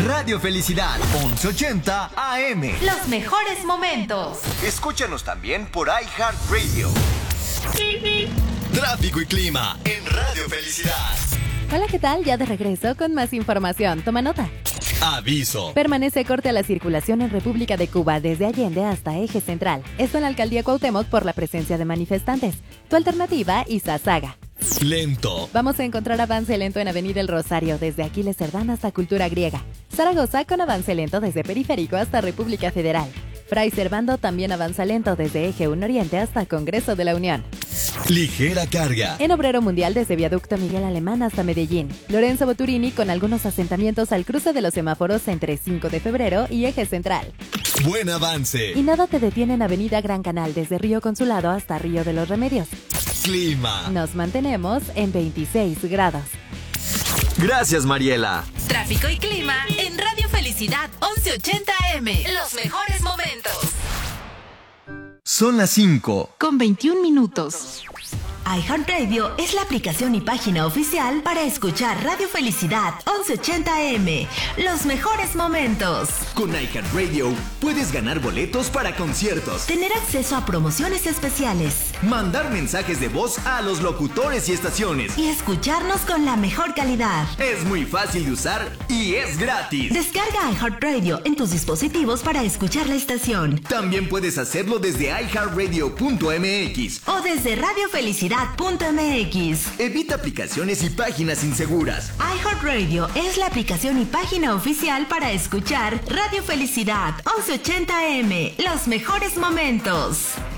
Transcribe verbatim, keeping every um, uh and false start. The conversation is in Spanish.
Radio Felicidad, once ochenta A M. Los mejores momentos. Escúchanos también por iHeartRadio. Tráfico y clima en Radio Felicidad. Hola, ¿qué tal? Ya de regreso con más información. Toma nota. Aviso. Permanece corte a la circulación en República de Cuba desde Allende hasta Eje Central. Esto en la alcaldía Cuauhtémoc por la presencia de manifestantes. Tu alternativa, Izazaga. Lento. Vamos a encontrar avance lento en Avenida El Rosario, desde Aquiles Cerdán hasta Cultura Griega. Zaragoza con avance lento desde Periférico hasta República Federal. Fray Servando también avanza lento desde Eje uno Oriente hasta Congreso de la Unión. Ligera carga. En Obrero Mundial desde Viaducto Miguel Alemán hasta Medellín. Lorenzo Boturini con algunos asentamientos al cruce de los semáforos entre cinco de febrero y Eje Central. Buen avance. Y nada te detiene en Avenida Gran Canal desde Río Consulado hasta Río de los Remedios. Clima. Nos mantenemos en veintiséis grados. Gracias, Mariela. Tráfico y clima en Radio Felicidad once ochenta A M. Los mejores momentos. Son las cinco. Con veintiún minutos. iHeartRadio es la aplicación y página oficial para escuchar Radio Felicidad once ochenta A M. Los mejores momentos. Con iHeartRadio puedes ganar boletos para conciertos, Tener acceso a promociones especiales mandar mensajes de voz a los locutores y estaciones. y escucharnos con la mejor calidad. Es muy fácil de usar y es gratis. Descarga iHeartRadio en tus dispositivos para escuchar la estación También puedes hacerlo desde i heart radio punto m x. o desde radio felicidad punto m x. Evita aplicaciones y páginas inseguras. iHeartRadio es la aplicación y página oficial para escuchar Radio Felicidad once ochenta A M. Los mejores momentos.